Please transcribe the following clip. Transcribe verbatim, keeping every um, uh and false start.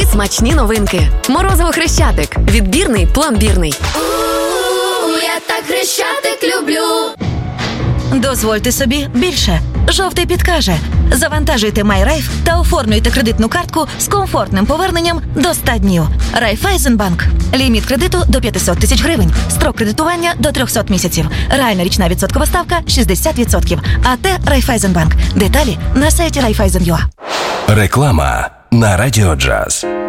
Смачні новинки. Морозиво Хрещатик. Відбірний, пломбірний. У-у-у, я так Хрещатик люблю. Дозвольте собі більше. Жовтий підкаже. Завантажуйте MyRaiff та оформлюйте кредитну картку з комфортним поверненням до ста днів. Райфайзенбанк. Ліміт кредиту до п'ятсот тисяч гривень. Строк кредитування до триста місяців. Реальна річна відсоткова ставка шістдесят відсотків. АТ Райфайзенбанк. Деталі на сайті райфайзен крапка ю а. Реклама на Радіо Джаз.